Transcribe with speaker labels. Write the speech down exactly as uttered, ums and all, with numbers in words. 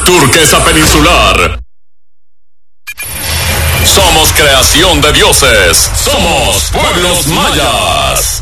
Speaker 1: Turquesa Peninsular. Somos creación de dioses. Somos Pueblos Mayas.